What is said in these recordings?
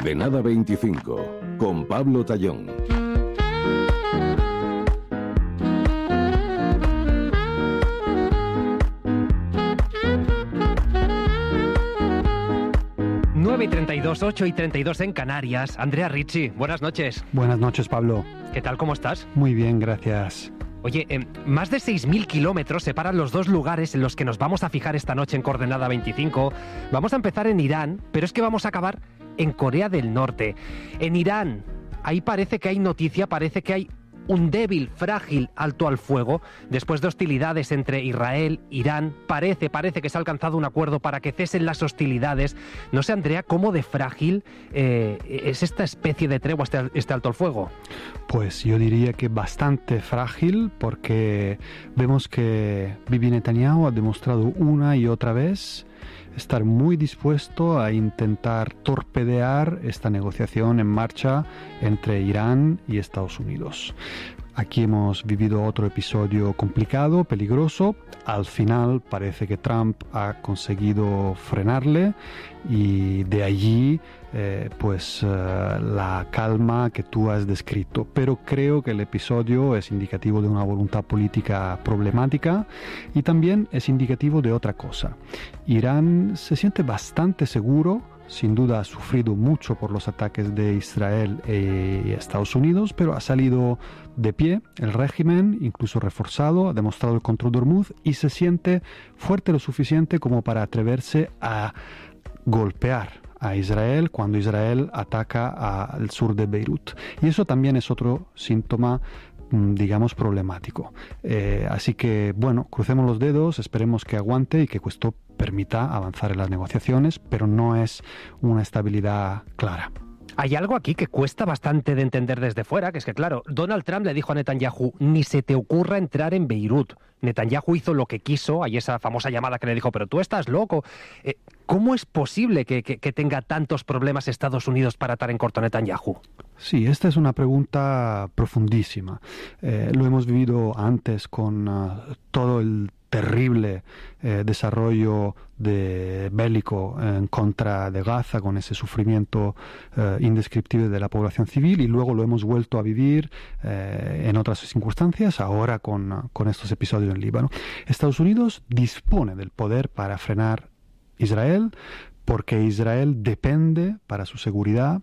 Coordenada 25, con Pablo Tallón. Y 32, 8 y 32 en Canarias. Andrea Ricci, buenas noches. Buenas noches, Pablo. ¿Qué tal, cómo estás? Muy bien, gracias. Oye, más de 6.000 kilómetros separan los dos lugares en los que nos vamos a fijar esta noche en Coordenada 25. Vamos a empezar en Irán, pero es que vamos a acabar en Corea del Norte. En Irán, ahí parece que hay noticia, parece que hay un débil, frágil alto al fuego. Después de hostilidades entre Israel, Irán, parece que se ha alcanzado un acuerdo para que cesen las hostilidades. No sé, Andrea, ¿cómo de frágil es esta especie de tregua, este alto al fuego? Pues yo diría que bastante frágil, porque vemos que Bibi Netanyahu ha demostrado una y otra vez estar muy dispuesto a intentar torpedear esta negociación en marcha entre Irán y Estados Unidos. Aquí hemos vivido otro episodio complicado, peligroso. Al final parece que Trump ha conseguido frenarle y de allí la calma que tú has descrito. Pero creo que el episodio es indicativo de una voluntad política problemática y también es indicativo de otra cosa. Irán se siente bastante seguro. Sin duda ha sufrido mucho por los ataques de Israel y Estados Unidos, pero ha salido de pie el régimen, incluso reforzado, ha demostrado el control de Hormuz y se siente fuerte lo suficiente como para atreverse a golpear a Israel cuando Israel ataca al sur de Beirut. Y eso también es otro síntoma, digamos, problemático. Así que, bueno, crucemos los dedos, esperemos que aguante y que esto permita avanzar en las negociaciones, pero no es una estabilidad clara. Hay algo aquí que cuesta bastante de entender desde fuera, que es que, claro, Donald Trump le dijo a Netanyahu, ni se te ocurra entrar en Beirut. Netanyahu hizo lo que quiso, hay esa famosa llamada que le dijo, pero tú estás loco. ¿Cómo es posible que tenga tantos problemas Estados Unidos para atar en corto a Netanyahu? Sí, esta es una pregunta profundísima. Lo hemos vivido antes con todo el terrible desarrollo bélico en contra de Gaza, con ese sufrimiento indescriptible de la población civil, y luego lo hemos vuelto a vivir en otras circunstancias, ahora con estos episodios en Líbano. Estados Unidos dispone del poder para frenar Israel, porque Israel depende para su seguridad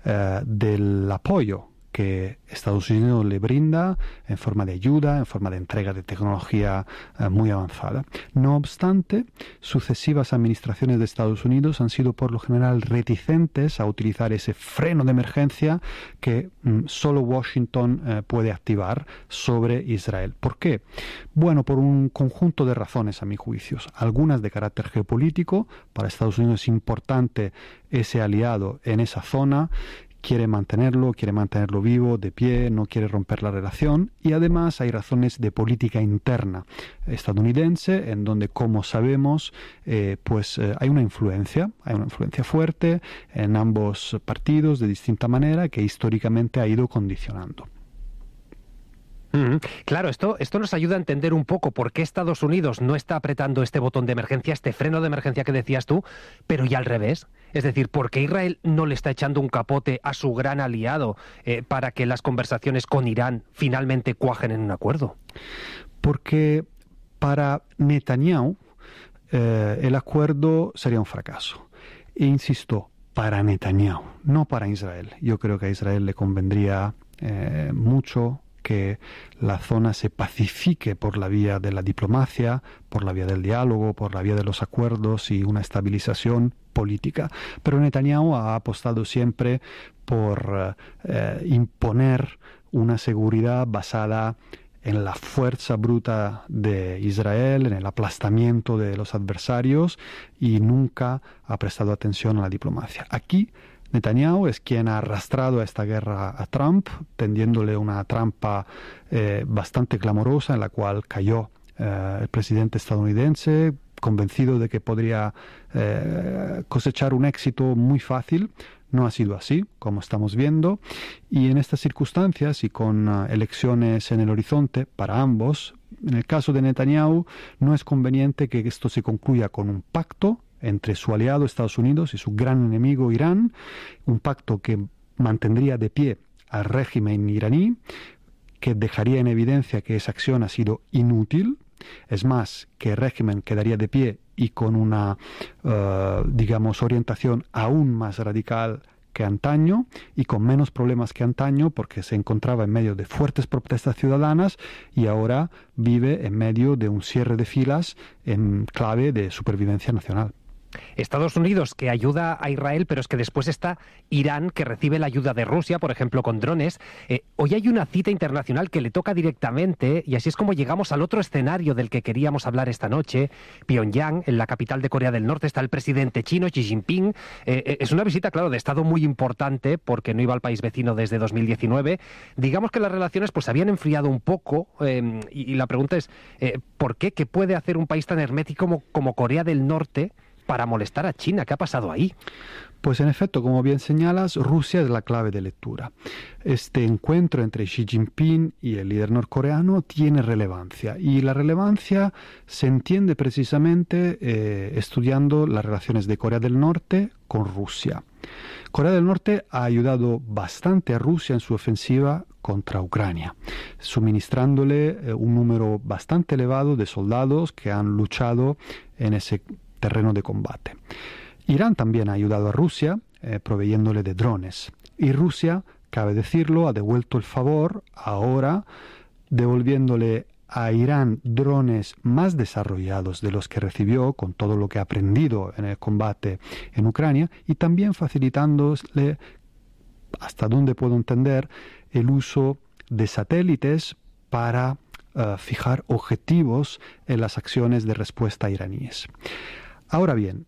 del apoyo que Estados Unidos le brinda en forma de ayuda, en forma de entrega de tecnología muy avanzada. No obstante, sucesivas administraciones de Estados Unidos han sido por lo general reticentes a utilizar ese freno de emergencia que solo Washington puede activar sobre Israel. ¿Por qué? Bueno, por un conjunto de razones, a mi juicio. Algunas de carácter geopolítico. Para Estados Unidos es importante ese aliado en esa zona. Quiere mantenerlo vivo, de pie, no quiere romper la relación, y además hay razones de política interna estadounidense, en donde, como sabemos, hay una influencia fuerte en ambos partidos de distinta manera que históricamente ha ido condicionando. Claro, esto nos ayuda a entender un poco por qué Estados Unidos no está apretando este botón de emergencia, este freno de emergencia que decías tú, pero ya al revés. Es decir, ¿por qué Israel no le está echando un capote a su gran aliado para que las conversaciones con Irán finalmente cuajen en un acuerdo? Porque para Netanyahu el acuerdo sería un fracaso. E insisto, para Netanyahu, no para Israel. Yo creo que a Israel le convendría mucho que la zona se pacifique por la vía de la diplomacia, por la vía del diálogo, por la vía de los acuerdos y una estabilización política. Pero Netanyahu ha apostado siempre por imponer una seguridad basada en la fuerza bruta de Israel, en el aplastamiento de los adversarios, y nunca ha prestado atención a la diplomacia. Aquí Netanyahu es quien ha arrastrado a esta guerra a Trump, tendiéndole una trampa bastante clamorosa en la cual cayó el presidente estadounidense, convencido de que podría cosechar un éxito muy fácil. No ha sido así, como estamos viendo, y en estas circunstancias y con elecciones en el horizonte para ambos, en el caso de Netanyahu no es conveniente que esto se concluya con un pacto entre su aliado Estados Unidos y su gran enemigo Irán, un pacto que mantendría de pie al régimen iraní, que dejaría en evidencia que esa acción ha sido inútil. Es más, que el régimen quedaría de pie y con una, orientación aún más radical que antaño y con menos problemas que antaño, porque se encontraba en medio de fuertes protestas ciudadanas y ahora vive en medio de un cierre de filas en clave de supervivencia nacional. Estados Unidos, que ayuda a Israel, pero es que después está Irán, que recibe la ayuda de Rusia, por ejemplo, con drones. Hoy hay una cita internacional que le toca directamente, y así es como llegamos al otro escenario del que queríamos hablar esta noche. Pyongyang, en la capital de Corea del Norte, está el presidente chino, Xi Jinping. Es una visita, claro, de Estado muy importante, porque no iba al país vecino desde 2019. Digamos que las relaciones pues habían enfriado un poco, y la pregunta es, ¿por qué? ¿Qué puede hacer un país tan hermético como Corea del Norte para molestar a China? ¿Qué ha pasado ahí? Pues en efecto, como bien señalas, Rusia es la clave de lectura. Este encuentro entre Xi Jinping y el líder norcoreano tiene relevancia, y la relevancia se entiende precisamente estudiando las relaciones de Corea del Norte con Rusia. Corea del Norte ha ayudado bastante a Rusia en su ofensiva contra Ucrania, suministrándole un número bastante elevado de soldados que han luchado en ese terreno de combate. Irán también ha ayudado a Rusia proveyéndole de drones, y Rusia, cabe decirlo, ha devuelto el favor ahora devolviéndole a Irán drones más desarrollados de los que recibió con todo lo que ha aprendido en el combate en Ucrania, y también facilitándole, hasta donde puedo entender, el uso de satélites para fijar objetivos en las acciones de respuesta iraníes. Ahora bien,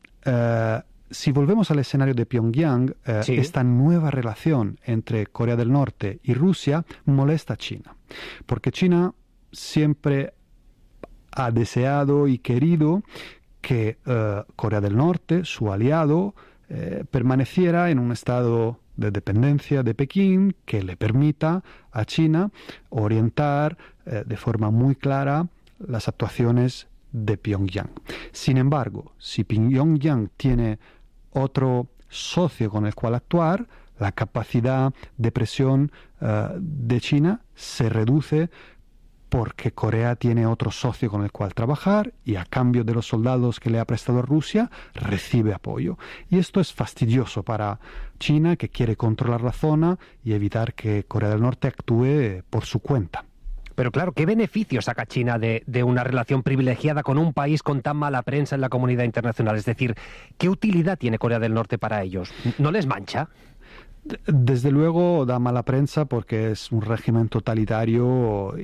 si volvemos al escenario de Pyongyang, sí, esta nueva relación entre Corea del Norte y Rusia molesta a China, porque China siempre ha deseado y querido que Corea del Norte, su aliado, permaneciera en un estado de dependencia de Pekín que le permita a China orientar de forma muy clara las actuaciones de Pyongyang. Sin embargo, si Pyongyang tiene otro socio con el cual actuar, la capacidad de presión de China se reduce porque Corea tiene otro socio con el cual trabajar y a cambio de los soldados que le ha prestado Rusia recibe apoyo. Y esto es fastidioso para China, que quiere controlar la zona y evitar que Corea del Norte actúe por su cuenta. Pero claro, ¿qué beneficios saca China de una relación privilegiada con un país con tan mala prensa en la comunidad internacional? Es decir, ¿qué utilidad tiene Corea del Norte para ellos? ¿No les mancha? Desde luego da mala prensa porque es un régimen totalitario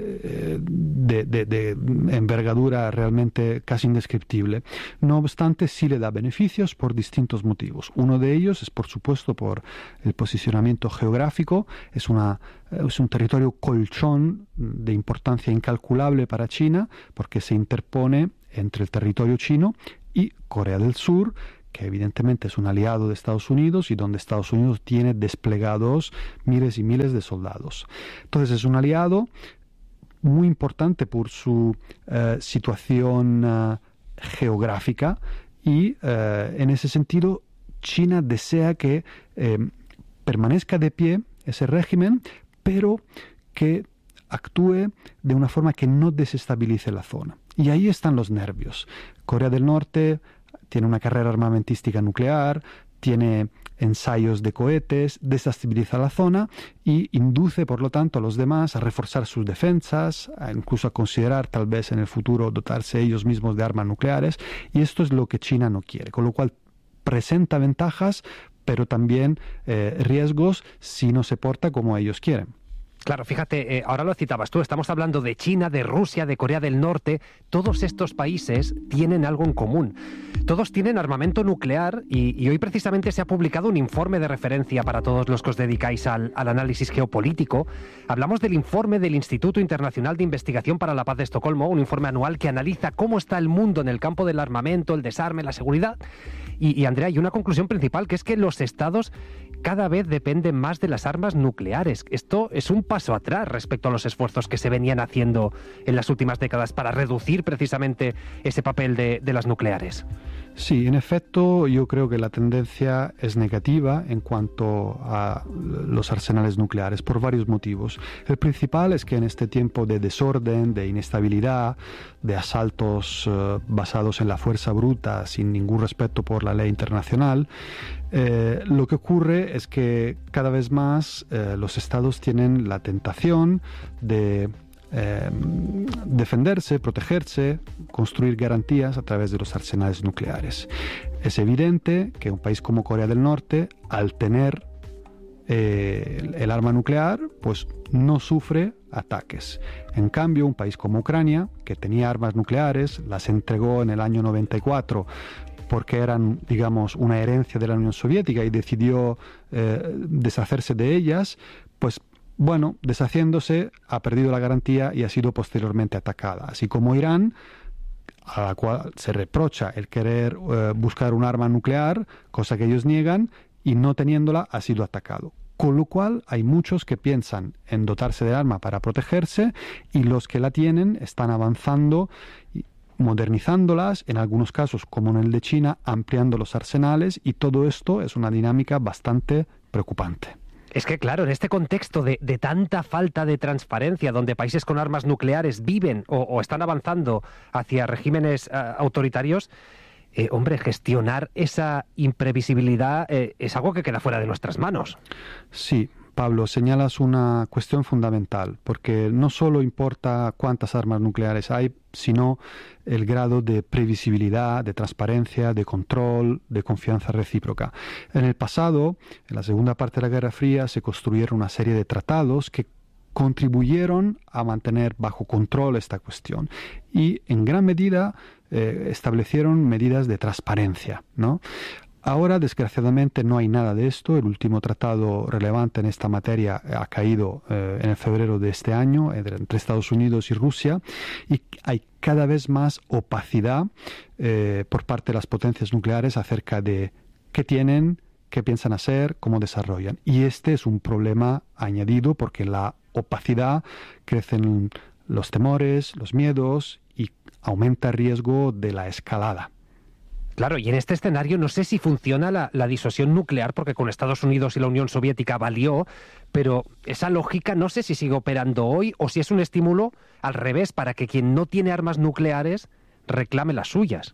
de envergadura realmente casi indescriptible. No obstante, sí le da beneficios por distintos motivos. Uno de ellos es, por supuesto, por el posicionamiento geográfico. Es un territorio colchón de importancia incalculable para China, porque se interpone entre el territorio chino y Corea del Sur, que evidentemente es un aliado de Estados Unidos y donde Estados Unidos tiene desplegados miles y miles de soldados. Entonces es un aliado muy importante por su situación geográfica y en ese sentido China desea que permanezca de pie ese régimen, pero que actúe de una forma que no desestabilice la zona. Y ahí están los nervios. Corea del Norte tiene una carrera armamentística nuclear, tiene ensayos de cohetes, desestabiliza la zona y induce, por lo tanto, a los demás a reforzar sus defensas, incluso a considerar tal vez en el futuro dotarse ellos mismos de armas nucleares, y esto es lo que China no quiere, con lo cual presenta ventajas, pero también riesgos si no se porta como ellos quieren. Claro, fíjate, ahora lo citabas tú, estamos hablando de China, de Rusia, de Corea del Norte. Todos estos países tienen algo en común. Todos tienen armamento nuclear y hoy precisamente se ha publicado un informe de referencia para todos los que os dedicáis al análisis geopolítico. Hablamos del informe del Instituto Internacional de Investigación para la Paz de Estocolmo, un informe anual que analiza cómo está el mundo en el campo del armamento, el desarme, la seguridad. Y Andrea, hay una conclusión principal, que es que los estados cada vez dependen más de las armas nucleares. Esto es un paso atrás respecto a los esfuerzos que se venían haciendo en las últimas décadas para reducir precisamente ese papel de las nucleares. Sí, en efecto, yo creo que la tendencia es negativa en cuanto a los arsenales nucleares por varios motivos. El principal es que en este tiempo de desorden, de inestabilidad, de asaltos basados en la fuerza bruta, sin ningún respeto por la ley internacional, lo que ocurre es que cada vez más los estados tienen la tentación de defenderse, protegerse, construir garantías a través de los arsenales nucleares. Es evidente que un país como Corea del Norte, al tener el arma nuclear, pues no sufre ataques. En cambio, un país como Ucrania, que tenía armas nucleares, las entregó en el año 94 porque eran, digamos, una herencia de la Unión Soviética y decidió deshacerse de ellas, pues bueno, deshaciéndose, ha perdido la garantía y ha sido posteriormente atacada. Así como Irán, a la cual se reprocha el querer buscar un arma nuclear, cosa que ellos niegan, y no teniéndola ha sido atacado. Con lo cual hay muchos que piensan en dotarse del arma para protegerse y los que la tienen están avanzando, modernizándolas, en algunos casos, como en el de China, ampliando los arsenales, y todo esto es una dinámica bastante preocupante. Es que, claro, en este contexto de tanta falta de transparencia, donde países con armas nucleares viven o están avanzando hacia regímenes autoritarios, hombre, gestionar esa imprevisibilidad es algo que queda fuera de nuestras manos. Sí, Pablo, señalas una cuestión fundamental, porque no solo importa cuántas armas nucleares hay, sino el grado de previsibilidad, de transparencia, de control, de confianza recíproca. En el pasado, en la segunda parte de la Guerra Fría, se construyeron una serie de tratados que contribuyeron a mantener bajo control esta cuestión y en gran medida establecieron medidas de transparencia, ¿no? Ahora, desgraciadamente, no hay nada de esto. El último tratado relevante en esta materia ha caído en el febrero de este año entre Estados Unidos y Rusia, y hay cada vez más opacidad por parte de las potencias nucleares acerca de qué tienen, qué piensan hacer, cómo desarrollan. Y este es un problema añadido porque la opacidad crecen los temores, los miedos y aumenta el riesgo de la escalada. Claro, y en este escenario no sé si funciona la disuasión nuclear, porque con Estados Unidos y la Unión Soviética valió, pero esa lógica no sé si sigue operando hoy o si es un estímulo al revés para que quien no tiene armas nucleares reclame las suyas.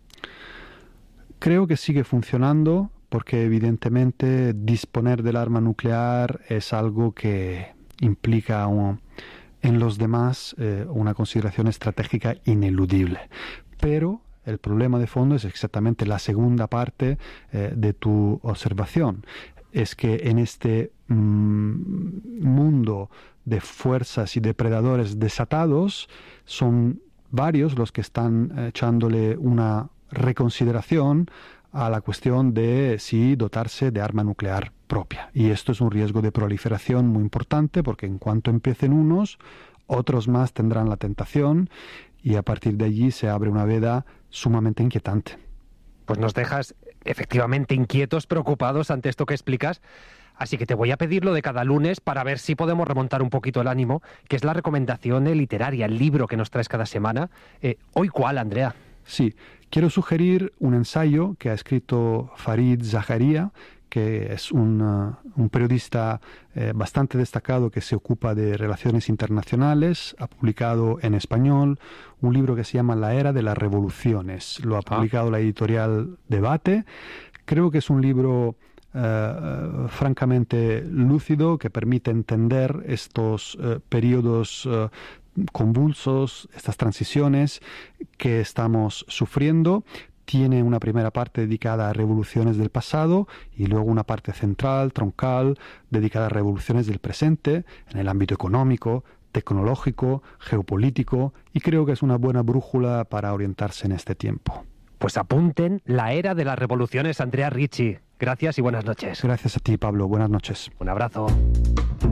Creo que sigue funcionando porque evidentemente disponer del arma nuclear es algo que implica en los demás una consideración estratégica ineludible. Pero el problema de fondo es exactamente la segunda parte de tu observación. Es que en este mundo de fuerzas y depredadores desatados son varios los que están echándole una reconsideración a la cuestión de si dotarse de arma nuclear propia. Y esto es un riesgo de proliferación muy importante porque en cuanto empiecen unos, otros más tendrán la tentación y a partir de allí se abre una veda sumamente inquietante. Pues nos dejas efectivamente inquietos, preocupados ante esto que explicas, así que te voy a pedir lo de cada lunes para ver si podemos remontar un poquito el ánimo, que es la recomendación literaria, el libro que nos traes cada semana. ¿Hoy cuál, Andrea? Sí, quiero sugerir un ensayo que ha escrito Farid Zaharia, que es un periodista bastante destacado que se ocupa de relaciones internacionales. Ha publicado en español un libro que se llama La Era de las Revoluciones. Lo ha publicado la editorial Debate. Creo que es un libro francamente lúcido que permite entender estos periodos convulsos, estas transiciones que estamos sufriendo. Tiene una primera parte dedicada a revoluciones del pasado y luego una parte central, troncal, dedicada a revoluciones del presente en el ámbito económico, tecnológico, geopolítico, y creo que es una buena brújula para orientarse en este tiempo. Pues apunten La Era de las Revoluciones, Andrea Ricci. Gracias y buenas noches. Gracias a ti, Pablo. Buenas noches. Un abrazo.